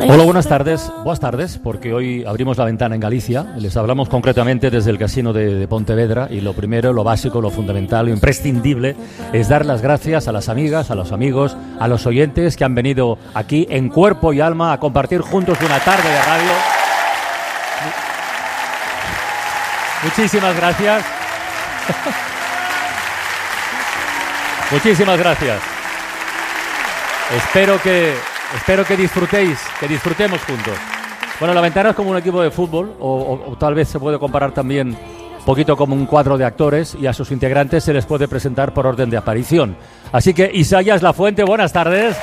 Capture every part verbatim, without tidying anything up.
Hola, buenas tardes. Buenas tardes, porque hoy abrimos la ventana en Galicia. Les hablamos concretamente desde el Casino de, de Pontevedra y lo primero, lo básico, lo fundamental, lo imprescindible es dar las gracias a las amigas, a los amigos, a los oyentes que han venido aquí en cuerpo y alma a compartir juntos una tarde de radio. Muchísimas gracias. Muchísimas gracias. Espero que espero que disfrutéis, que disfrutemos juntos. Bueno, la ventana es como un equipo de fútbol, o, o, o tal vez se puede comparar también un poquito como un cuadro de actores, y a sus integrantes se les puede presentar por orden de aparición. Así que, Isaías Lafuente, buenas tardes.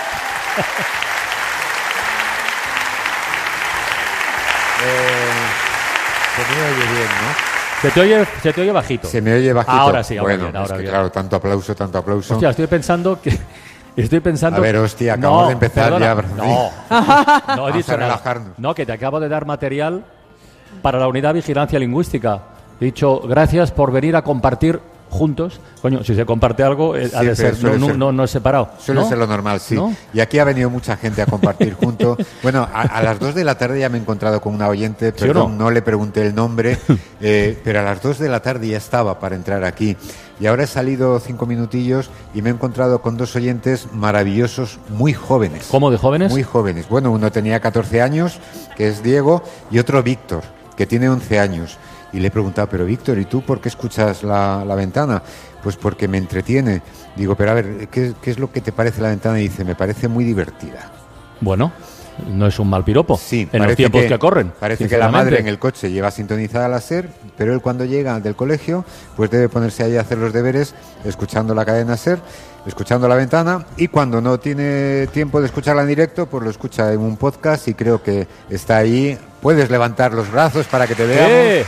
eh, se me oye bien, ¿no? Se te oye, se te oye bajito. Se me oye bajito. Ahora sí, ahora bueno, bien, ahora es que, bien. claro, tanto aplauso, tanto aplauso. Hostia, estoy pensando que... Estoy pensando... A ver, hostia, acabamos no, de empezar perdona, ya. No, no he dicho a nada. relajarnos. No, que te acabo de dar material para la unidad de vigilancia lingüística. He dicho, gracias por venir a compartir juntos. Coño, si se comparte algo, eh, ha de ser, no, no, no, no es separado. Suele ¿no? ser lo normal, sí. ¿No? Y aquí ha venido mucha gente a compartir juntos. Bueno, a, a las dos de la tarde ya me he encontrado con una oyente, ¿Sí perdón, no? no le pregunté el nombre, eh, pero a las dos de la tarde ya estaba para entrar aquí. Y ahora he salido cinco minutillos y me he encontrado con dos oyentes maravillosos, muy jóvenes. ¿Cómo de jóvenes? Muy jóvenes. Bueno, uno tenía catorce años, que es Diego, y otro Víctor, que tiene once años. Y le he preguntado, pero Víctor, ¿y tú por qué escuchas la, la ventana? Pues porque me entretiene. Digo, pero a ver, ¿qué, ¿qué es lo que te parece la ventana? Y dice, me parece muy divertida. Bueno, no es un mal piropo. Sí, en los tiempos que, que corren. Parece que la madre en el coche lleva sintonizada la SER, pero él cuando llega del colegio, pues debe ponerse ahí a hacer los deberes, escuchando la cadena SER, escuchando la ventana, y cuando no tiene tiempo de escucharla en directo, pues lo escucha en un podcast y creo que está ahí. Puedes levantar los brazos para que te veamos. ¡Eh!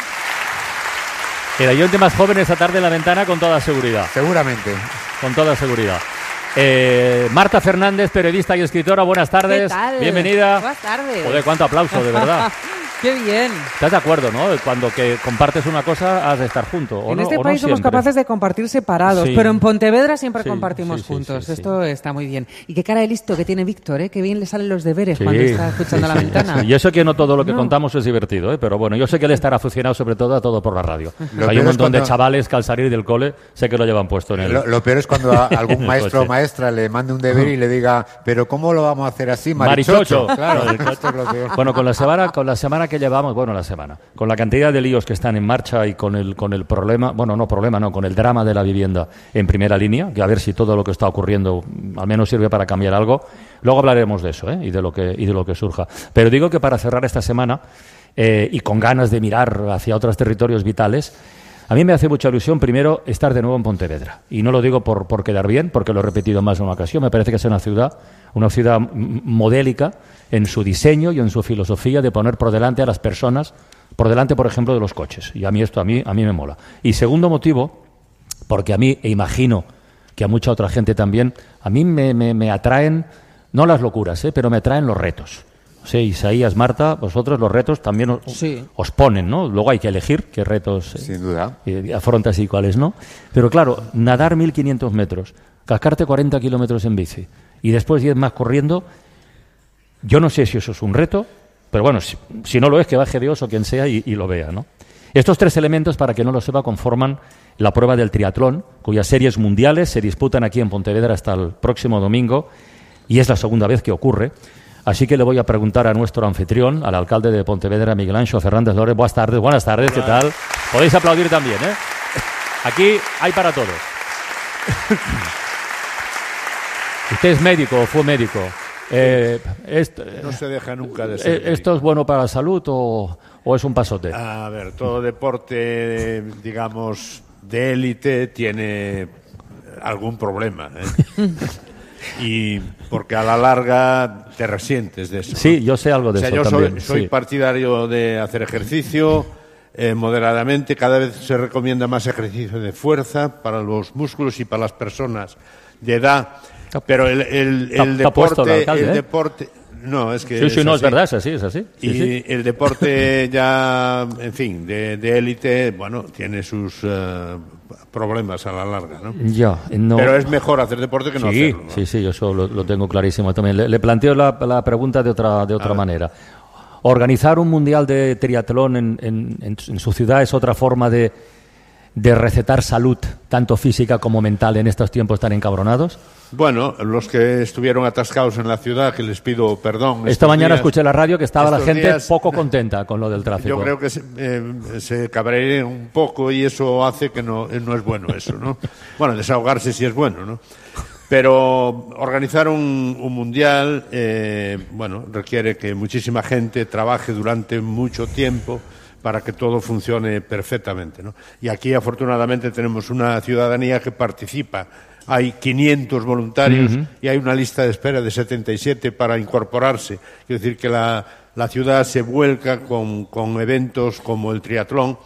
El oyente más joven esta tarde en la ventana, con toda seguridad. Seguramente. Con toda seguridad. Eh, Marta Fernández, periodista y escritora, buenas tardes. ¿Qué tal? Bienvenida. Buenas tardes. Joder, cuánto aplauso, de verdad. ¡Qué bien! ¿Estás de acuerdo, no? Cuando que compartes una cosa, has de estar junto. ¿O en no, este o país no somos siempre? capaces de compartir separados, Sí. pero en Pontevedra siempre Sí, compartimos sí, sí, juntos. sí, sí. Esto está muy bien. Y qué cara de listo que tiene Víctor, ¿eh? Qué bien le salen los deberes Sí, cuando está escuchando sí, la sí, ventana. sí. Y eso que no todo lo que No. contamos es divertido, ¿eh? Pero bueno, yo sé que él estará aficionado sobre todo a todo por la radio. Lo Hay peor un es montón de cuando- chavales que al salir del cole sé que lo llevan puesto en el... Lo, lo peor es cuando a algún el maestro o coche. maestra le mande un deber y le diga, pero ¿cómo lo vamos a hacer así, Marichocho. marichocho? Claro, esto es lo peor. Bueno, con la semana, con la semana que llevamos, bueno, la semana, con la cantidad de líos que están en marcha y con el con el problema, bueno, no problema, no, con el drama de la vivienda en primera línea, que a ver si todo lo que está ocurriendo al menos sirve para cambiar algo. Luego hablaremos de eso, ¿eh? y de lo que y de lo que surja. Pero digo que para cerrar esta semana eh, y con ganas de mirar hacia otros territorios vitales, a mí me hace mucha ilusión, primero, estar de nuevo en Pontevedra. Y no lo digo por, por quedar bien, porque lo he repetido más de una ocasión. Me parece que es una ciudad, una ciudad m- modélica en su diseño y en su filosofía de poner por delante a las personas, por delante, por ejemplo, de los coches. Y a mí esto a mí, a mí me mola. Y segundo motivo, porque a mí, e imagino que a mucha otra gente también, a mí me, me, me atraen, no las locuras, ¿eh? pero me atraen los retos. Sí, Isaías, Marta, vosotros los retos también os, Sí. os ponen, ¿no? Luego hay que elegir qué retos eh, Sin duda. eh, afrontas y cuáles no. Pero claro, nadar mil quinientos metros, cascarte cuarenta kilómetros en bici y después diez más corriendo, yo no sé si eso es un reto, pero bueno, si, si no lo es, que baje Dios o quien sea y, y lo vea, ¿no? Estos tres elementos, para que no lo sepa, conforman la prueba del triatlón, cuyas series mundiales se disputan aquí en Pontevedra hasta el próximo domingo, y es la segunda vez que ocurre. Así que le voy a preguntar a nuestro anfitrión, al alcalde de Pontevedra, Miguel Anxo Fernández Lores. Buenas tardes, buenas tardes, ¿qué tal? Podéis aplaudir también, ¿eh? Aquí hay para todos. Usted es médico o fue médico. Eh, esto, No se deja nunca de ser eh, médico. ¿Esto es bueno para la salud o, o es un pasote? A ver, todo deporte, digamos, de élite tiene algún problema, ¿eh? Y porque a la larga te resientes de eso, ¿no? Sí, yo sé algo de O sea, eso yo también. soy, soy sí. partidario de hacer ejercicio eh, moderadamente. Cada vez se recomienda más ejercicio de fuerza para los músculos y para las personas de edad. Pero el, el, el Te ha puesto el deporte, alcalde, el ¿eh? deporte, No, es que Sí, sí, es no, así. es verdad, es así, es así. Sí, Y sí. el deporte ya, en fin, de, de élite, bueno, tiene sus uh, problemas a la larga, ¿no? Ya, no. Pero es mejor hacer deporte que no sí, hacerlo, ¿no? sí, sí, yo eso lo, lo tengo clarísimo también. Le, le planteo la, la pregunta de otra, de otra manera. ¿Organizar un mundial de triatlón en, en, en, en su ciudad es otra forma de, de recetar salud, tanto física como mental, en estos tiempos tan encabronados? Bueno, los que estuvieron atascados en la ciudad, que les pido perdón. Esta mañana días, escuché en la radio que estaba la estos gente días, poco contenta con lo del tráfico. Yo creo que se, eh, se cabrean un poco y eso hace que no, no es bueno eso, ¿no? Bueno, desahogarse sí es bueno, ¿no? Pero organizar un, un mundial, eh, bueno, requiere que muchísima gente trabaje durante mucho tiempo para que todo funcione perfectamente, ¿no? Y aquí, afortunadamente, tenemos una ciudadanía que participa. Hay quinientos voluntarios uh-huh. y hay una lista de espera de setenta y siete para incorporarse. Quiero decir que la, la ciudad se vuelca con, con eventos como el triatlón.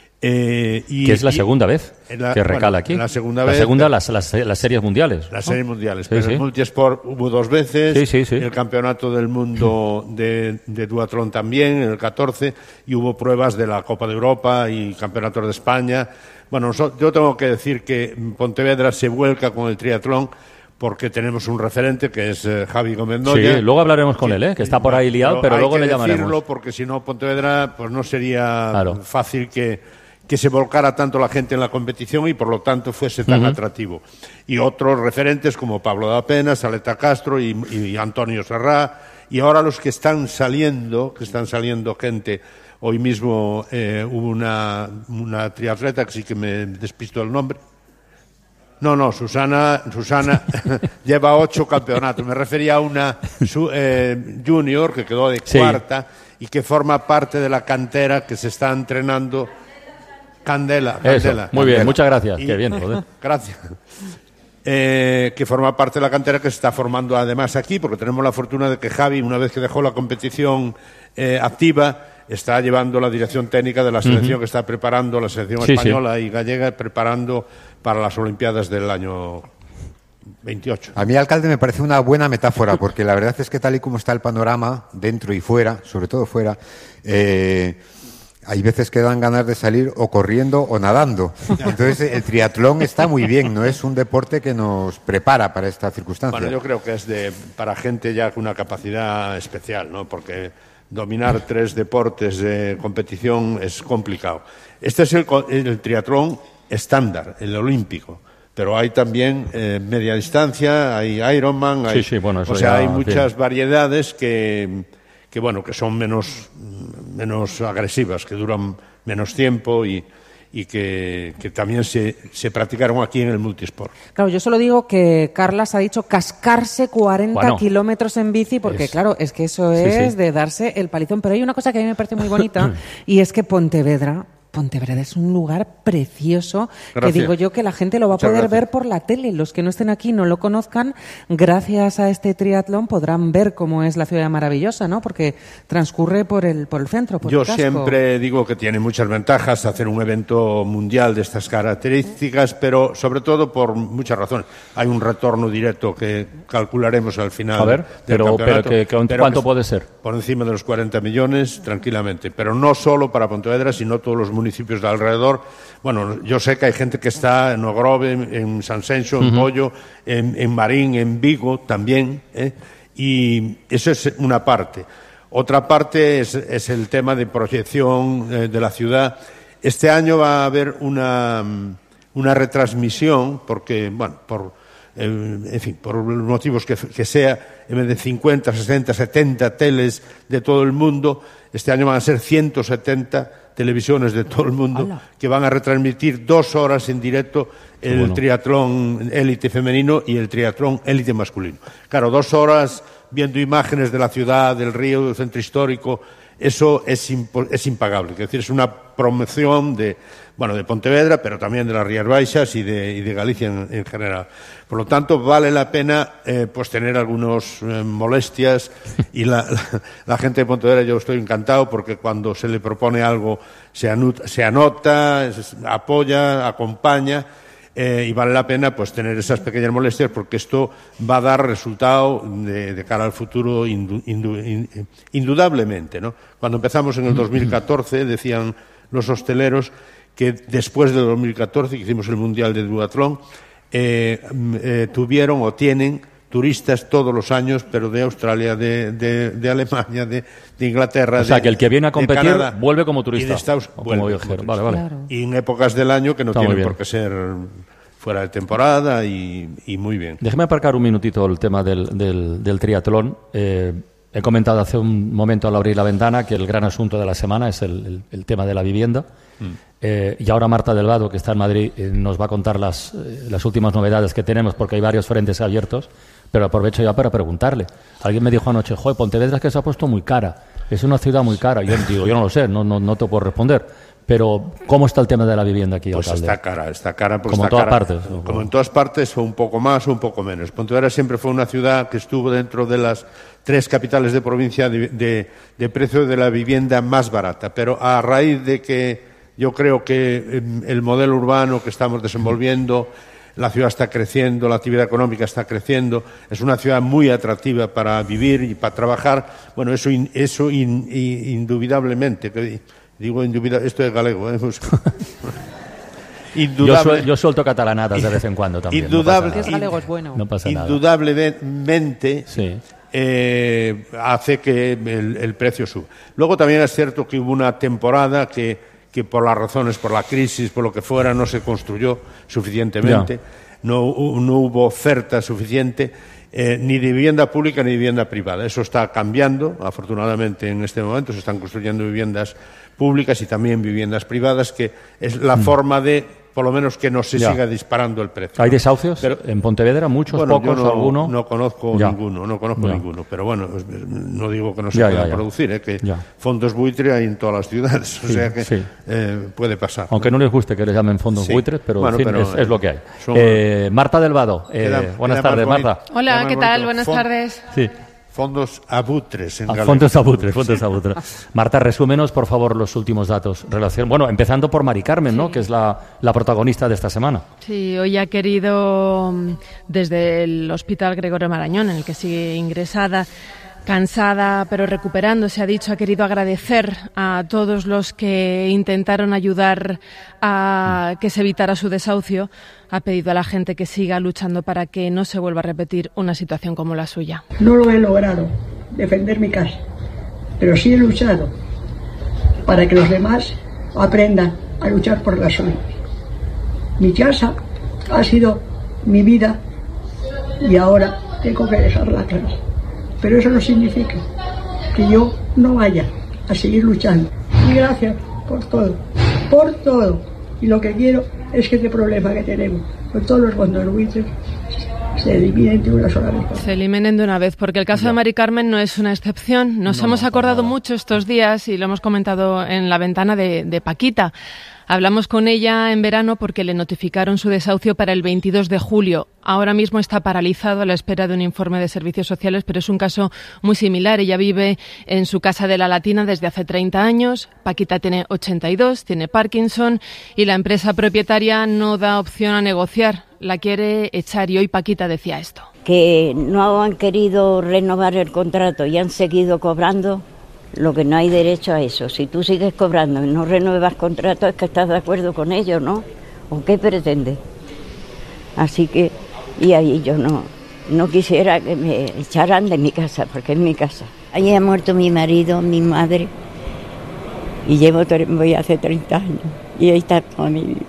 Eh, y, que es la y, segunda vez la, que recala bueno, aquí. La segunda, la vez, segunda las, las, las series mundiales. Las ¿no? series mundiales. Sí, pero sí. el multisport hubo dos veces. Sí, sí, sí. El campeonato del mundo de, de duatlón también, en el catorce. Y hubo pruebas de la Copa de Europa y campeonatos de España. Bueno, so, yo tengo que decir que Pontevedra se vuelca con el triatlón porque tenemos un referente que es eh, Javi Gómez Noya. Sí, luego hablaremos con que, él, ¿eh? que está por ahí liado, pero, pero luego le llamaremos. Hay que decirlo porque si no Pontevedra pues no sería claro. fácil que, que se volcara tanto la gente en la competición y por lo tanto fuese tan uh-huh. atractivo. Y otros referentes como Pablo da Pena, Saleta Castro y, y Antonio Serrá, y ahora los que están saliendo, que están saliendo gente. Hoy mismo eh, hubo una, una triatleta que sí que me despisto el nombre. No, no, Susana, Susana lleva ocho campeonatos. Me refería a una su, eh, junior que quedó de sí. cuarta y que forma parte de la cantera que se está entrenando. Candela. Candela Eso, muy Candela. bien, muchas gracias. Y, Qué bien, joder. Gracias. Eh, que forma parte de la cantera que se está formando además aquí, porque tenemos la fortuna de que Javi, una vez que dejó la competición eh, activa, está llevando la dirección técnica de la selección uh-huh. que está preparando, la selección sí, española sí. y gallega, preparando para las Olimpiadas del año veintiocho. A mí, alcalde, me parece una buena metáfora, porque la verdad es que tal y como está el panorama, dentro y fuera, sobre todo fuera, eh, hay veces que dan ganas de salir o corriendo o nadando. Entonces, el triatlón está muy bien, no es un deporte que nos prepara para esta circunstancia. Bueno, yo creo que es de para gente ya con una capacidad especial, ¿no? Porque dominar tres deportes de competición es complicado. Este es el, el triatlón estándar, el olímpico. Pero hay también eh, media distancia, hay Ironman, hay, sí, sí, bueno, eso o sea, ya, hay muchas sí. variedades que, que, bueno, que son menos, menos agresivas, que duran menos tiempo y, y que, que también se, se practicaron aquí en el multisport. Claro, yo solo digo que Carlas ha dicho cascarse cuarenta bueno, kilómetros en bici, porque es, claro, es que eso sí, es sí. de darse el palizón. Pero hay una cosa que a mí me parece muy bonita y es que Pontevedra... Pontevedra es un lugar precioso. Gracias. Que digo yo que la gente lo va Muchas a poder gracias. ver por la tele. Los que no estén aquí no lo conozcan, gracias a este triatlón podrán ver cómo es la ciudad maravillosa, ¿no? Porque transcurre por el por el centro, por Yo el casco. siempre digo que tiene muchas ventajas hacer un evento mundial de estas características, pero sobre todo por muchas razones. Hay un retorno directo que calcularemos al final. A ver, del pero, campeonato, pero, que, que, pero ¿cuánto que puede ser? Por encima de los cuarenta millones, tranquilamente. Pero no solo para Pontevedra, sino todos los municipios de alrededor. Bueno, yo sé que hay gente que está en Ogrove, en San Senso, en uh-huh. Pollo, en, en Marín, en Vigo también, ¿eh? Y eso es una parte. Otra parte es, es el tema de proyección eh, de la ciudad. Este año va a haber una, una retransmisión, porque, bueno, por, eh, en fin, por los motivos que, que sea, en vez de cincuenta, sesenta, setenta teles de todo el mundo, este año van a ser ciento setenta televisiones de todo el mundo Hola. que van a retransmitir dos horas en directo el bueno. triatlón élite femenino y el triatlón élite masculino. Claro, dos horas viendo imágenes de la ciudad, del río, del centro histórico, eso es, impo- es impagable. Es decir, es una promoción de, bueno, de Pontevedra, pero también de las Rías Baixas y de, y de Galicia en, en general. Por lo tanto, vale la pena eh, pues tener algunas eh, molestias y la, la, la gente de Pontevedra, yo estoy encantado porque cuando se le propone algo se anota, se anota, se apoya, acompaña. Eh, y vale la pena pues tener esas pequeñas molestias porque esto va a dar resultado de, de cara al futuro indu, indu, indudablemente, ¿no? Cuando empezamos en el dos mil catorce decían los hosteleros que después del dos mil catorce, que hicimos el Mundial de Duatlón, eh, eh, tuvieron o tienen turistas todos los años, pero de Australia, de, de, de Alemania, de, de Inglaterra. O sea, de, que el que viene a competir Canadá, vuelve como turista. Y de Estados, como vuelve viajero. como Vale, vale. Claro. Y en épocas del año que no Está tienen por qué ser fuera de temporada y, y muy bien. Déjeme aparcar un minutito el tema del, del, del triatlón. Eh, he comentado hace un momento al abrir la ventana que el gran asunto de la semana es el, el, el tema de la vivienda. Mm. Eh, y ahora Marta del Vado, que está en Madrid, eh, nos va a contar las, eh, las últimas novedades que tenemos porque hay varios frentes abiertos. Pero aprovecho ya para preguntarle. Alguien me dijo anoche, joder, Pontevedra es que se ha puesto muy cara. Es una ciudad muy cara. Yo digo, yo no lo sé, no, no, no te puedo responder. Pero, ¿cómo está el tema de la vivienda aquí, pues alcalde? Está cara, está cara. Pues como está en todas cara. partes. Como, como en todas partes, o un poco más o un poco menos. Pontevedra siempre fue una ciudad que estuvo dentro de las tres capitales de provincia de, de, de precio de la vivienda más barata. Pero a raíz de que yo creo que el modelo urbano que estamos desenvolviendo, la ciudad está creciendo, la actividad económica está creciendo, es una ciudad muy atractiva para vivir y para trabajar. Bueno, eso, in, eso in, in, indubidablemente, que digo indubidable, esto es galego, ¿eh? Indudable, yo, yo suelto catalanadas de vez en cuando también. Indudable, no es galego, es bueno. No pasa nada. Indudablemente sí. eh, hace que el, el precio suba. Luego también es cierto que hubo una temporada que que por las razones, por la crisis, por lo que fuera, no se construyó suficientemente, no, no hubo oferta suficiente, eh, ni de vivienda pública ni de vivienda privada. Eso está cambiando, afortunadamente en este momento se están construyendo viviendas públicas y también viviendas privadas, que es la mm. forma de, por lo menos, que no se ya. siga disparando el precio. ¿Hay desahucios pero, en Pontevedra? ¿Muchos, bueno, pocos, yo no, alguno? No conozco ya. ninguno, no conozco ya. ninguno. Pero bueno, no digo que no se ya, puedan ya, ya. producir, ¿eh? Que ya. fondos buitre hay en todas las ciudades, o sí, sea que sí. eh, puede pasar. Aunque no les guste que les llamen fondos sí. buitres, pero, bueno, en fin, pero es, es lo que hay. Son... Eh, Marta del Vado, eh, queda, buenas queda tardes, Marta. Hola, ¿qué tal? Buenas Fond... tardes. Sí. Fondos abutres en ah, Fondos abutres, fondos abutres. Marta, resúmenos, por favor, los últimos datos. Relación, bueno, empezando por Mari Carmen, sí. ¿no? Que es la, la protagonista de esta semana. Sí, hoy ha querido, desde el Hospital Gregorio Marañón, en el que sigue ingresada, cansada pero recuperándose, ha dicho, ha querido agradecer a todos los que intentaron ayudar a que se evitara su desahucio. Ha pedido a la gente que siga luchando para que no se vuelva a repetir una situación como la suya. No lo he logrado, defender mi casa, pero sí he luchado para que los demás aprendan a luchar por la suya. Mi casa ha sido mi vida y ahora tengo que dejarla atrás. Pero eso no significa que yo no vaya a seguir luchando. Y gracias por todo, por todo. Y lo que quiero es que este problema que tenemos con todos los fondos buitres se eliminen de una sola vez. Se eliminen de una vez, porque el caso ya. de Mari Carmen no es una excepción. Nos no, hemos no, acordado no. mucho estos días y lo hemos comentado en la ventana de, de Paquita. Hablamos con ella en verano porque le notificaron su desahucio para el veintidós de julio. Ahora mismo está paralizado a la espera de un informe de servicios sociales, pero es un caso muy similar. Ella vive en su casa de La Latina desde hace treinta años. Paquita tiene ochenta y dos, tiene Parkinson y la empresa propietaria no da opción a negociar. La quiere echar y hoy Paquita decía esto. Que no han querido renovar el contrato y han seguido cobrando. Lo que no hay derecho a eso. Si tú sigues cobrando y no renuevas contrato es que estás de acuerdo con ellos, ¿no? ¿O qué pretendes? Así que, y ahí yo no, no quisiera que me echaran de mi casa, porque es mi casa. Ahí ha muerto mi marido, mi madre, y llevo, voy hace treinta años, y ahí está toda mi vida.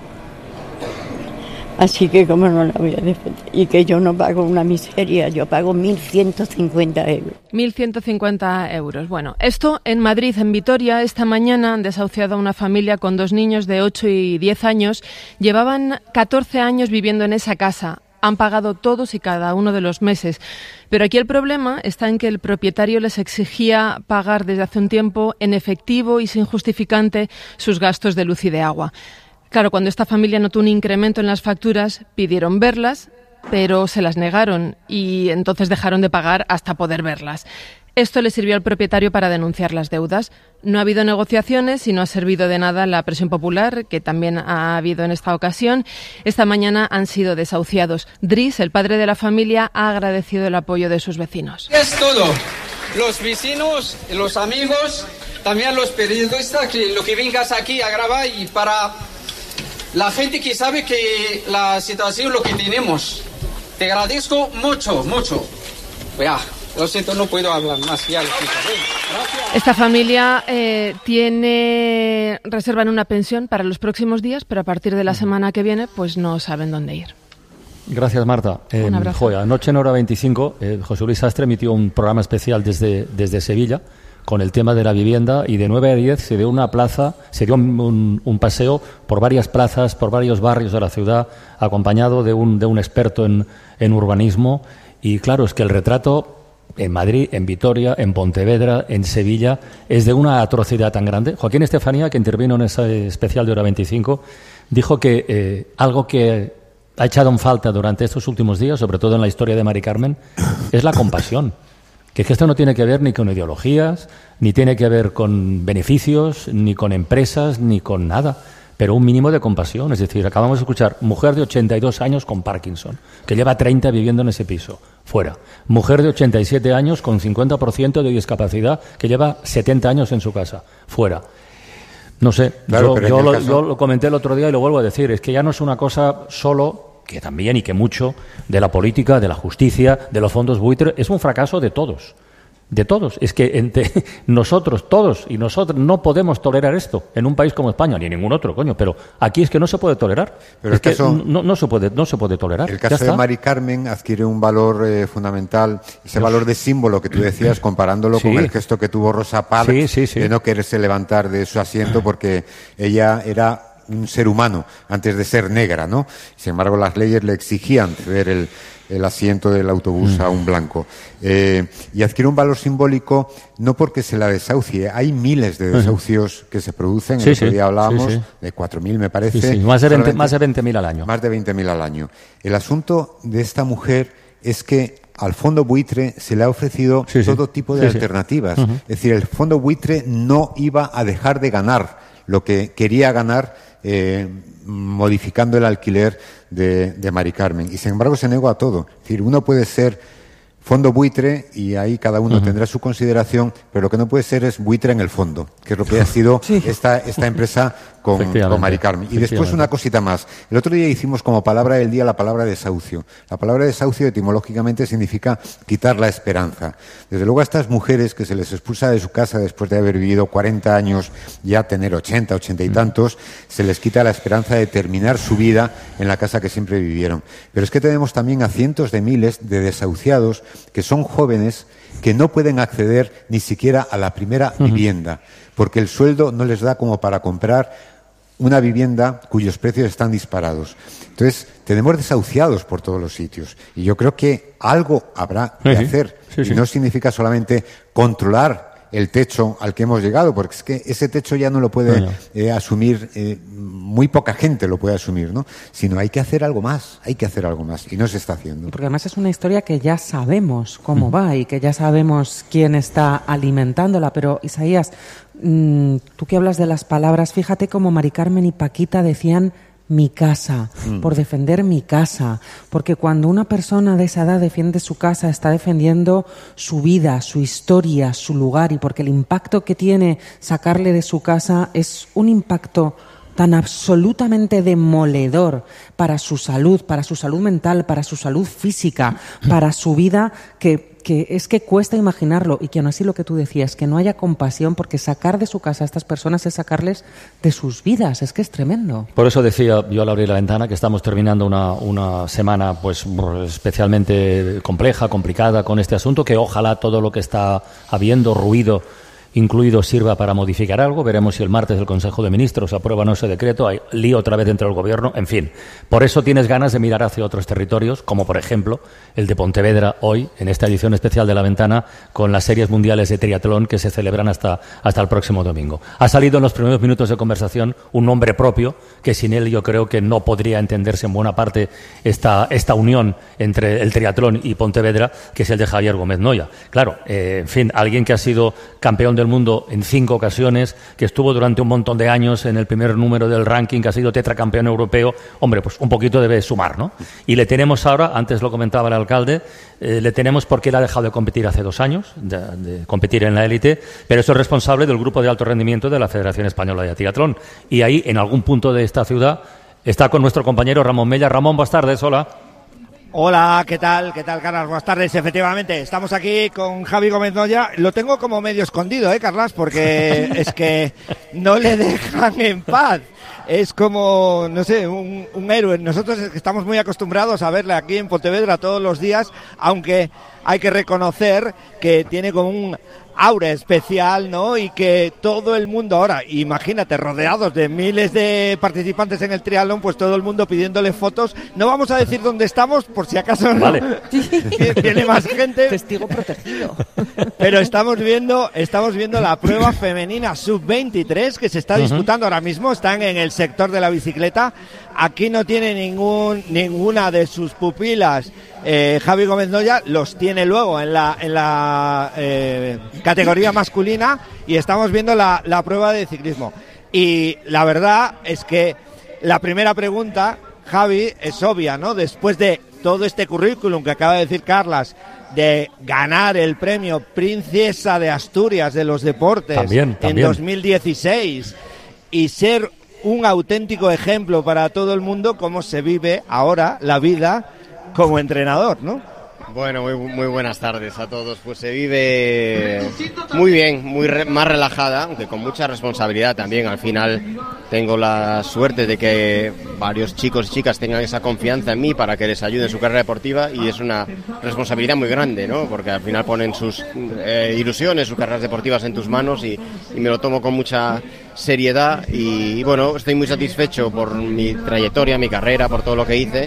Así que cómo no la voy a defender. Y que yo no pago una miseria, yo pago mil ciento cincuenta euros. mil ciento cincuenta euros. Bueno, esto en Madrid, en Vitoria, esta mañana han desahuciado a una familia con dos niños de ocho y diez años. Llevaban catorce años viviendo en esa casa. Han pagado todos y cada uno de los meses. Pero aquí el problema está en que el propietario les exigía pagar desde hace un tiempo en efectivo y sin justificante sus gastos de luz y de agua. Claro, cuando esta familia notó un incremento en las facturas, pidieron verlas, pero se las negaron y entonces dejaron de pagar hasta poder verlas. Esto le sirvió al propietario para denunciar las deudas. No ha habido negociaciones y no ha servido de nada la presión popular, que también ha habido en esta ocasión. Esta mañana han sido desahuciados. Dries, el padre de la familia, ha agradecido el apoyo de sus vecinos. Es todo. Los vecinos, los amigos, también los periodistas, que lo que vengas aquí a grabar, y para la gente que sabe que la situación es lo que tenemos. Te agradezco mucho, mucho. Ya, lo siento, no puedo hablar más. Ya, Esta familia eh, tiene reservan una pensión para los próximos días, pero a partir de la semana que viene, pues no saben dónde ir. Gracias, Marta. Eh, un abrazo. Joya, anoche en Hora veinticinco, eh, José Luis Sastre emitió un programa especial desde, desde Sevilla con el tema de la vivienda, y de nueve a diez se dio una plaza, se dio un, un, un paseo por varias plazas, por varios barrios de la ciudad, acompañado de un, de un experto en, en urbanismo. Y claro, es que el retrato en Madrid, en Vitoria, en Pontevedra, en Sevilla, es de una atrocidad tan grande. Joaquín Estefanía, que intervino en ese especial de Hora veinticinco, dijo que eh, algo que ha echado en falta durante estos últimos días, sobre todo en la historia de Mari Carmen, es la compasión. Que es que esto no tiene que ver ni con ideologías, ni tiene que ver con beneficios, ni con empresas, ni con nada, pero un mínimo de compasión. Es decir, acabamos de escuchar mujer de ochenta y dos años con Parkinson, que lleva treinta viviendo en ese piso, fuera. Mujer de ochenta y siete años con cincuenta por ciento de discapacidad, que lleva setenta años en su casa, fuera. No sé, claro, yo, yo, lo, caso... yo lo comenté el otro día y lo vuelvo a decir, es que ya no es una cosa solo, que también y que mucho, de la política, de la justicia, de los fondos buitre, es un fracaso de todos, de todos. Es que entre nosotros, todos y nosotros, no podemos tolerar esto en un país como España, ni en ningún otro, coño, pero aquí es que no se puede tolerar. Pero es que caso, no, no, se puede, no se puede tolerar. El caso de Mari Carmen adquiere un valor eh, fundamental, ese Dios. valor de símbolo que tú decías, comparándolo sí. con el gesto que tuvo Rosa Parks, sí, sí, sí. de no quererse levantar de su asiento porque ella era un ser humano antes de ser negra, ¿no? Sin embargo, las leyes le exigían ceder el, el asiento del autobús mm. a un blanco. Eh, y adquiere un valor simbólico no porque se la desahucie. Hay miles de desahucios que se producen. Sí, el otro sí, día hablábamos sí, sí. de cuatro mil, me parece. Sí, sí. Más de veinte mil al año. Más de veinte mil al año. El asunto de esta mujer es que al fondo buitre se le ha ofrecido sí, todo sí. tipo de sí, alternativas. Sí. Uh-huh. Es decir, el fondo buitre no iba a dejar de ganar lo que quería ganar Eh, modificando el alquiler de, de Mari Carmen, y sin embargo se negó a todo. Es decir, uno puede ser fondo buitre y ahí cada uno uh-huh. tendrá su consideración, pero lo que no puede ser es buitre en el fondo, que es lo que ha sido sí. esta, esta empresa con, con Mari Carmen. Y después una cosita más. El otro día hicimos como palabra del día la palabra desahucio. La palabra desahucio etimológicamente significa quitar la esperanza. Desde luego a estas mujeres que se les expulsa de su casa después de haber vivido cuarenta años, ya tener ochenta, ochenta y tantos, se les quita la esperanza de terminar su vida en la casa que siempre vivieron. Pero es que tenemos también a cientos de miles de desahuciados que son jóvenes que no pueden acceder ni siquiera a la primera uh-huh. vivienda, porque el sueldo no les da como para comprar una vivienda cuyos precios están disparados. Entonces, tenemos desahuciados por todos los sitios. Y yo creo que algo habrá que sí, hacer. Sí, sí. Y no significa solamente controlar el techo al que hemos llegado, porque es que ese techo ya no lo puede bueno. eh, asumir, eh, muy poca gente lo puede asumir, ¿no? Sino hay que hacer algo más, hay que hacer algo más, y no se está haciendo. Porque además es una historia que ya sabemos cómo mm. va y que ya sabemos quién está alimentándola, pero Isaías, mmm, tú que hablas de las palabras, fíjate cómo Mari Carmen y Paquita decían mi casa, mm. por defender mi casa, porque cuando una persona de esa edad defiende su casa está defendiendo su vida, su historia, su lugar, y porque el impacto que tiene sacarle de su casa es un impacto tan absolutamente demoledor para su salud, para su salud mental, para su salud física, para su vida, que, que es que cuesta imaginarlo, y que aún así lo que tú decías, que no haya compasión, porque sacar de su casa a estas personas es sacarles de sus vidas, es que es tremendo. Por eso decía yo al abrir la ventana que estamos terminando una, una semana pues especialmente compleja, complicada con este asunto, que ojalá todo lo que está habiendo ruido incluido, sirva para modificar algo. Veremos si el martes el Consejo de Ministros aprueba o no ese decreto. Hay lío otra vez dentro del Gobierno. En fin, por eso tienes ganas de mirar hacia otros territorios, como por ejemplo el de Pontevedra hoy, en esta edición especial de La Ventana, con las series mundiales de triatlón que se celebran hasta, hasta el próximo domingo. Ha salido en los primeros minutos de conversación un nombre propio, que sin él yo creo que no podría entenderse en buena parte esta, esta unión entre el triatlón y Pontevedra, que es el de Javier Gómez Noya. Claro, eh, en fin, alguien que ha sido campeón del mundo en cinco ocasiones, que estuvo durante un montón de años en el primer número del ranking, que ha sido tetracampeón europeo, hombre, pues un poquito debe sumar, ¿no? Y le tenemos ahora, antes lo comentaba el alcalde, eh, le tenemos porque él ha dejado de competir hace dos años, de, de competir en la élite, pero eso es responsable del grupo de alto rendimiento de la Federación Española de Triatlón. Y ahí, en algún punto de esta ciudad, está con nuestro compañero Ramón Mella. Ramón, buenas tardes, hola. Hola, ¿qué tal? ¿Qué tal, Carlas? Buenas tardes. Efectivamente, estamos aquí con Javi Gómez Noya. Lo tengo como medio escondido, ¿eh, Carlas? Porque es que no le dejan en paz. Es como, no sé, un, un héroe. Nosotros estamos muy acostumbrados a verle aquí en Pontevedra todos los días, aunque hay que reconocer que tiene como un aura especial, ¿no? Y que todo el mundo ahora, imagínate, rodeados de miles de participantes en el triatlón, pues todo el mundo pidiéndole fotos. No vamos a decir dónde estamos, por si acaso no. Vale. Tiene más gente. Testigo protegido. Pero estamos viendo, estamos viendo la prueba femenina sub veintitrés que se está disputando uh-huh. ahora mismo. Están en el sector de la bicicleta. Aquí no tiene ningún, ninguna de sus pupilas eh, Javi Gómez Noya, los tiene luego en la, en la eh, categoría masculina, y estamos viendo la, la prueba de ciclismo. Y la verdad es que la primera pregunta, Javi, es obvia, ¿no? Después de todo este currículum que acaba de decir Carlas, de ganar el premio Princesa de Asturias de los Deportes también, también. en dos mil dieciséis y ser un auténtico ejemplo para todo el mundo, cómo se vive ahora la vida como entrenador, ¿no? Bueno, muy, muy buenas tardes a todos. Pues se vive muy bien, muy re, más relajada, aunque con mucha responsabilidad también. Al final tengo la suerte de que varios chicos y chicas tengan esa confianza en mí para que les ayude en su carrera deportiva, y es una responsabilidad muy grande, ¿no? Porque al final ponen sus eh, ilusiones, sus carreras deportivas en tus manos, y, y me lo tomo con mucha seriedad. Y, y bueno, estoy muy satisfecho por mi trayectoria, mi carrera, por todo lo que hice,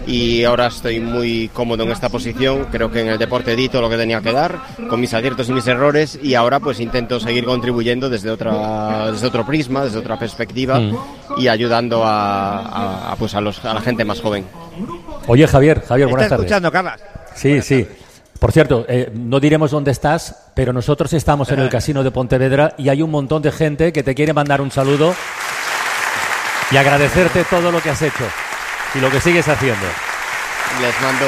y ahora estoy muy cómodo en esta posición. Creo que en el deporte di todo lo que tenía que dar, con mis aciertos y mis errores, y ahora pues intento seguir contribuyendo desde otra, desde otro prisma, desde otra perspectiva, mm. y ayudando a, a, a, pues a, los, a la gente más joven. Oye, Javier, Javier, buenas tardes. ¿Estás escuchando, Carlas? Sí, buenas sí. tardes. Por cierto, eh, no diremos dónde estás, pero nosotros estamos en el Casino de Pontevedra y hay un montón de gente que te quiere mandar un saludo y agradecerte todo lo que has hecho y lo que sigues haciendo. Les mando...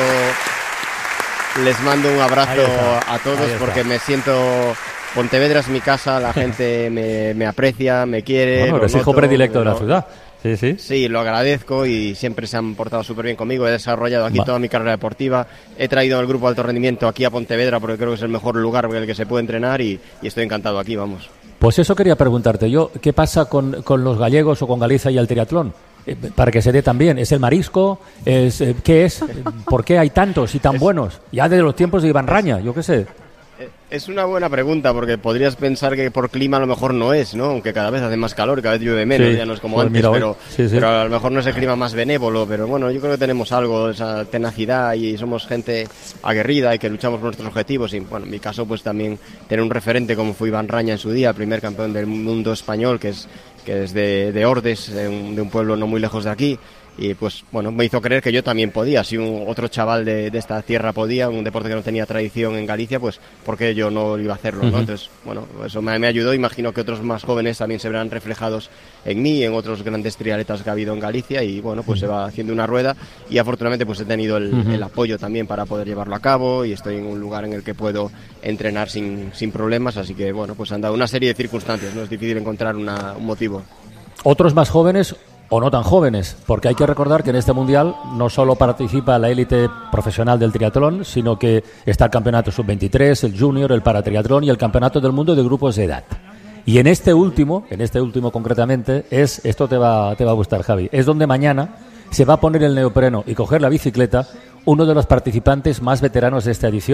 Les mando un abrazo a todos, porque me siento... Pontevedra es mi casa, la gente me, me aprecia, me quiere. Bueno, eres hijo predilecto de la ciudad. Sí, sí. Sí, lo agradezco, y siempre se han portado súper bien conmigo. He desarrollado aquí Va. toda mi carrera deportiva. He traído el grupo de alto rendimiento aquí a Pontevedra porque creo que es el mejor lugar en el que se puede entrenar, y, y estoy encantado aquí, vamos. Pues eso quería preguntarte yo. ¿Qué pasa con, con los gallegos o con Galicia y el triatlón? Eh, para que se dé también. ¿Es el marisco? ¿Es, eh, ¿Qué es? ¿Por qué hay tantos y tan buenos? Ya desde los tiempos de Iván Raña, yo qué sé. Es una buena pregunta, porque podrías pensar que por clima a lo mejor no es, ¿no? Aunque cada vez hace más calor, cada vez llueve menos, sí, ya no es como pues antes, pero, sí, sí. pero a lo mejor no es el clima más benévolo. Pero bueno, yo creo que tenemos algo, esa tenacidad, y somos gente aguerrida y que luchamos por nuestros objetivos. Y bueno, en mi caso, pues también tener un referente como fue Iván Raña en su día, primer campeón del mundo español, que es, que es de, de Ordes, de un, de un pueblo no muy lejos de aquí. Y pues bueno, me hizo creer que yo también podía. Si un otro chaval de, de esta tierra podía, un deporte que no tenía tradición en Galicia, pues ¿por qué yo no iba a hacerlo? ¿no? Uh-huh. Entonces, bueno, eso me, me ayudó. Imagino que otros más jóvenes también se verán reflejados en mí y en otros grandes triatletas que ha habido en Galicia, y bueno, pues uh-huh. se va haciendo una rueda, y afortunadamente pues he tenido el, uh-huh. el apoyo también para poder llevarlo a cabo, y estoy en un lugar en el que puedo entrenar sin, sin problemas. Así que bueno, pues han dado una serie de circunstancias, no es difícil encontrar una, un motivo. Otros más jóvenes o no tan jóvenes, porque hay que recordar que en este mundial no solo participa la élite profesional del triatlón, sino que está el campeonato sub veintitrés, el junior, el paratriatlón y el campeonato del mundo de grupos de edad. Y en este último, en este último concretamente, es, esto te va, te va a gustar, Javi, es donde mañana se va a poner el neopreno y coger la bicicleta uno de los participantes más veteranos de esta edición,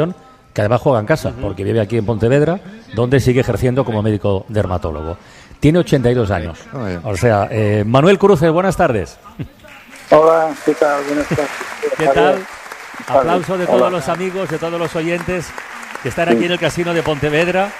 que además juega en casa, porque vive aquí en Pontevedra, donde sigue ejerciendo como médico dermatólogo. Tiene ochenta y dos años. O sea, eh, Manuel Cruces, buenas tardes. Hola, ¿qué tal? Buenas tardes. ¿Qué tal? Aplauso de todos los amigos, de todos los oyentes que están aquí en el Casino de Pontevedra.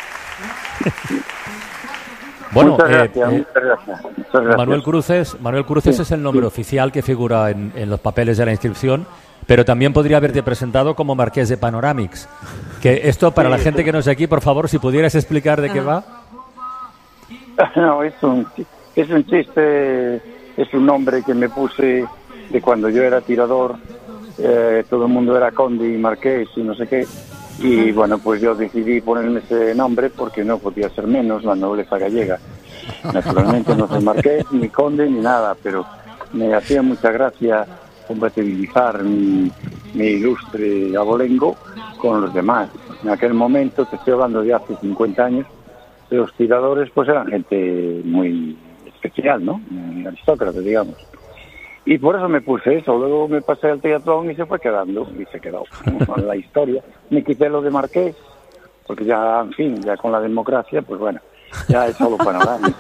Bueno, muchas gracias, eh, muchas gracias, muchas gracias. Manuel Cruces, Manuel Cruces sí, es el nombre sí. oficial que figura en, en los papeles de la inscripción, pero también podría haberte presentado como Marqués de Panoramix. Que esto, para sí, la gente sí. que no es aquí, por favor, si pudieras explicar de qué va. No, es un, es un chiste, es un nombre que me puse de cuando yo era tirador, eh, todo el mundo era conde y marqués y no sé qué, y bueno, pues yo decidí ponerme ese nombre porque no podía ser menos la nobleza gallega. Naturalmente no soy marqués, ni conde, ni nada, pero me hacía mucha gracia compatibilizar mi, mi ilustre abolengo con los demás. En aquel momento, te estoy hablando de hace cincuenta años, los tiradores pues eran gente muy especial, ¿no? Muy aristócratas, digamos. Y por eso me puse eso. Luego me pasé al teatrón y se fue quedando, y se quedó con la historia. Me quité lo de marqués, porque ya, en fin, ya con la democracia, pues bueno, ya es solo panorama.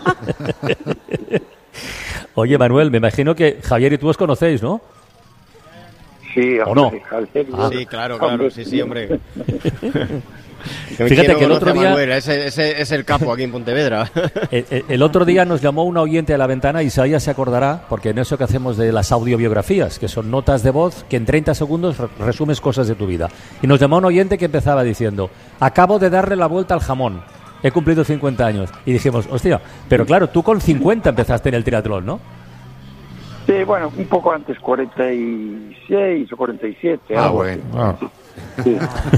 Oye, Manuel, me imagino que Javier y tú os conocéis, ¿no? Sí, ¿o no? Javier, ah, sí, claro, claro, sí, sí, hombre. Fíjate que el otro día Manuel, ese, ese es el capo aquí en Pontevedra. el, el otro día nos llamó una oyente a la ventana, Isaías se acordará, porque en eso que hacemos de las audiobiografías, que son notas de voz que en treinta segundos resumes cosas de tu vida. Y nos llamó un oyente que empezaba diciendo: acabo de darle la vuelta al jamón, he cumplido cincuenta años. Y dijimos, hostia, pero claro, tú con cincuenta empezaste en el triatlón, ¿no? Sí, bueno, un poco antes, cuarenta y seis o cuarenta y siete. Ah, bueno. Ah. Sí.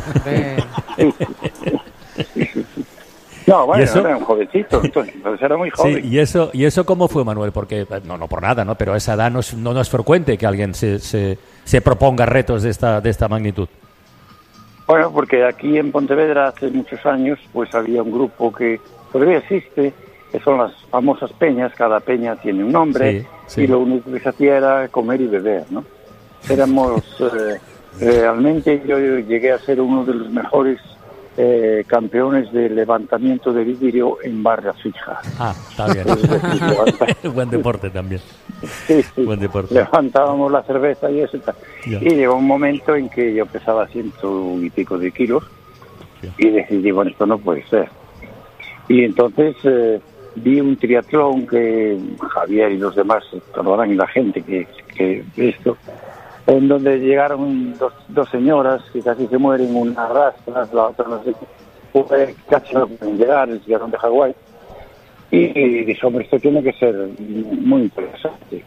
No, bueno, era un jovencito, entonces, entonces era muy joven. Sí, ¿y eso, ¿y eso cómo fue, Manuel? Porque, no, no por nada, ¿no? Pero a esa edad no es, no, no es frecuente que alguien se, se, se proponga retos de esta, de esta magnitud. Bueno, porque aquí en Pontevedra hace muchos años, pues había un grupo que todavía existe, que son las famosas peñas. Cada peña tiene un nombre, sí, sí. Y lo único que se hacía era comer y beber, ¿no? Éramos... Eh, realmente yo llegué a ser uno de los mejores eh, campeones de levantamiento de vidrio en barra fija. Ah, está bien. Buen deporte también. Sí, sí. Buen deporte. Levantábamos la cerveza y eso. Y, y llegó un momento en que yo pesaba ciento y pico de kilos. Sí. Y decidí, bueno, esto no puede ser. Y entonces eh, vi un triatlón que Javier y los demás, y la gente que, que esto... en donde llegaron dos, dos señoras que casi se mueren, una arrastra, la otra no sé qué, casi no pueden llegar, llegaron de Hawái, y, y dije, hombre, esto tiene que ser muy interesante.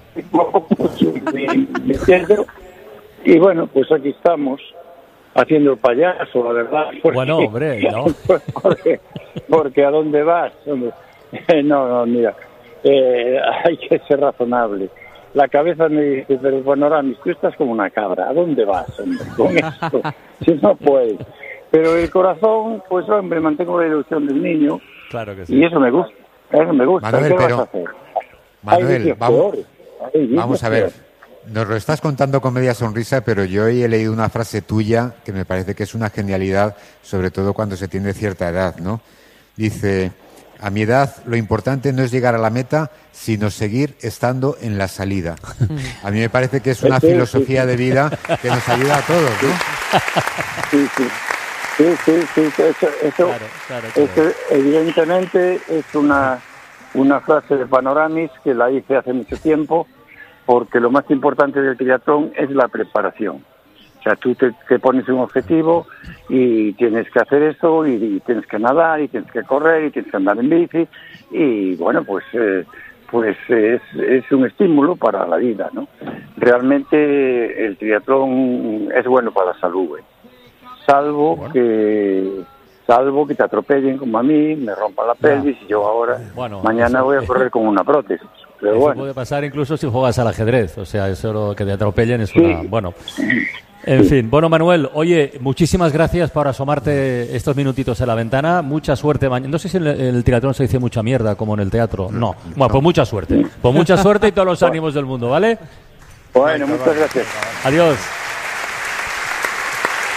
Y, y bueno, pues aquí estamos, haciendo el payaso, la verdad. Porque, bueno, hombre, ¿no? Porque, porque ¿a dónde vas? Hombre? No, no, mira, eh, hay que ser razonable. La cabeza me dice, pero Panoramix, tú estás como una cabra, ¿a dónde vas, hombre, con esto? Si no puedes. Pero el corazón, pues hombre, mantengo la ilusión del niño. Claro que sí. Y eso me gusta, eso me gusta. Manuel, ¿qué pero, vas a hacer? Manuel, vamos, Hay vamos a ver, peores. Nos lo estás contando con media sonrisa, pero yo hoy he leído una frase tuya que me parece que es una genialidad, sobre todo cuando se tiene cierta edad, ¿no? Dice... a mi edad lo importante no es llegar a la meta, sino seguir estando en la salida. A mí me parece que es una sí, filosofía sí, sí. de vida que nos ayuda a todos, ¿no? Sí, sí. Sí, sí, sí. Eso, eso, claro, claro, claro. eso evidentemente es una, una frase de Panoramix que la hice hace mucho tiempo, porque lo más importante del triatlón es la preparación. O sea, tú te, te pones un objetivo y tienes que hacer eso, y, y tienes que nadar, y tienes que correr, y tienes que andar en bici, y bueno, pues eh, pues es, es un estímulo para la vida, ¿no? Realmente el triatlón es bueno para la salud, ¿eh? Salvo bueno. que salvo que te atropellen como a mí, me rompan la pelvis, y yo ahora, bueno, mañana voy a correr con una prótesis. Pero eso bueno. puede pasar incluso si juegas al ajedrez, o sea, eso lo que te atropellen es sí. una... Bueno... En fin, bueno, Manuel, oye, muchísimas gracias por asomarte estos minutitos en la ventana. Mucha suerte mañana. No sé si en el, en el triatlón se dice mucha mierda como en el teatro. No. Bueno, pues mucha suerte. Pues mucha suerte y todos los ánimos del mundo, ¿vale? Bueno, muchas gracias. Adiós.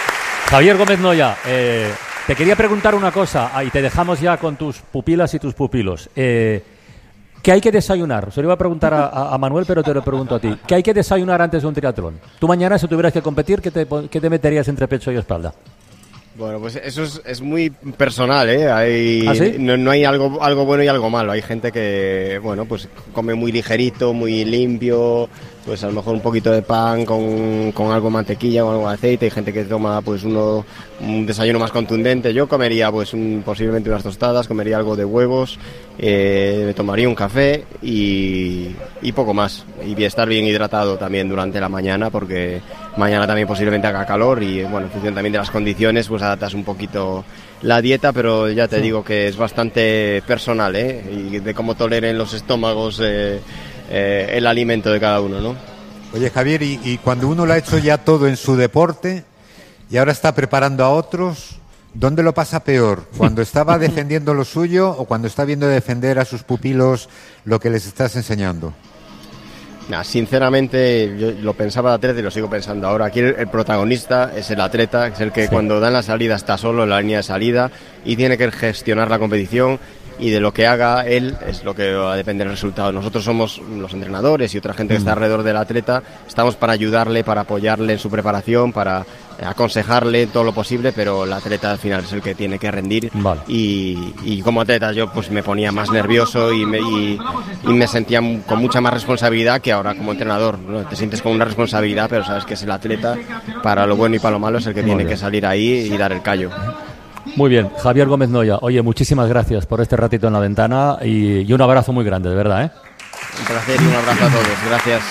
Javier Gómez Noya, eh, te quería preguntar una cosa, y te dejamos ya con tus pupilas y tus pupilos. Eh, ¿Qué hay que desayunar? Se lo iba a preguntar a, a Manuel, pero te lo pregunto a ti. ¿Qué hay que desayunar antes de un triatlón? Tú mañana, si tuvieras que competir, ¿qué te, qué te meterías entre pecho y espalda? Bueno, pues eso es, es muy personal, ¿eh? Hay, ¿Ah, sí? no, no hay algo, algo bueno y algo malo. Hay gente que, bueno, pues come muy ligerito, muy limpio, pues a lo mejor un poquito de pan con, con algo de mantequilla o algo de aceite. Hay gente que toma pues uno, un desayuno más contundente. Yo comería pues un, posiblemente unas tostadas, comería algo de huevos, eh, me tomaría un café y, y poco más. Y estar bien hidratado también durante la mañana, porque mañana también posiblemente haga calor y, bueno, en función también de las condiciones, pues adaptas un poquito la dieta, pero ya te sí. digo que es bastante personal, ¿eh? Y de cómo toleren los estómagos eh, eh, el alimento de cada uno, ¿no? Oye, Javier, y, y cuando uno lo ha hecho ya todo en su deporte y ahora está preparando a otros, ¿dónde lo pasa peor? ¿Cuando estaba defendiendo lo suyo o cuando está viendo defender a sus pupilos lo que les estás enseñando? Nah, sinceramente, yo lo pensaba de atleta y lo sigo pensando ahora. Aquí el, el protagonista es el atleta, es el que sí. cuando dan la salida está solo en la línea de salida y tiene que gestionar la competición, y de lo que haga él es lo que va a depender del resultado. Nosotros somos los entrenadores y otra gente que está alrededor del atleta, estamos para ayudarle, para apoyarle en su preparación, para aconsejarle todo lo posible, pero el atleta al final es el que tiene que rendir. Vale. y, y como atleta yo pues me ponía más nervioso y me, y, y me sentía con mucha más responsabilidad que ahora como entrenador, ¿no? Te sientes con una responsabilidad, pero sabes que es el atleta, para lo bueno y para lo malo es el que Muy tiene bien. que salir ahí y dar el callo. Muy bien, Javier Gómez Noya, oye, muchísimas gracias por este ratito en la ventana y, y un abrazo muy grande, de verdad, ¿eh? Un placer y un abrazo a todos, gracias.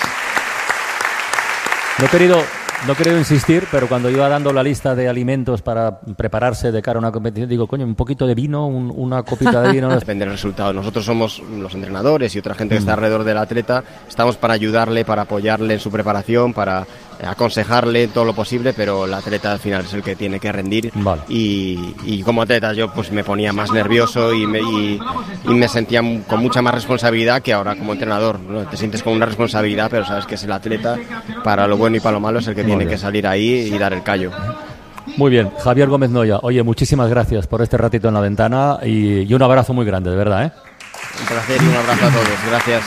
No he querido, no he querido insistir, pero cuando iba dando la lista de alimentos para prepararse de cara a una competición, digo, coño, un poquito de vino, un, una copita de vino. Depende del resultado. Nosotros somos los entrenadores y otra gente que está alrededor del atleta, estamos para ayudarle, para apoyarle en su preparación, para aconsejarle todo lo posible, pero el atleta al final es el que tiene que rendir. Vale. y, y como atleta yo pues me ponía más nervioso y me, y, y me sentía con mucha más responsabilidad que ahora como entrenador, ¿no? Te sientes con una responsabilidad, pero sabes que es el atleta, para lo bueno y para lo malo es el que Muy tiene bien. que salir ahí y dar el callo. Muy bien, Javier Gómez Noya, oye, muchísimas gracias por este ratito en la ventana y, y un abrazo muy grande, de verdad, ¿eh? Un placer y un abrazo a todos, gracias.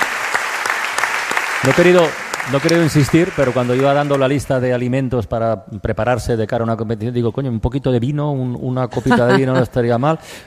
No he querido... No he querido insistir, pero cuando iba dando la lista de alimentos para prepararse de cara a una competición, digo, coño, un poquito de vino, un, una copita de vino no estaría mal.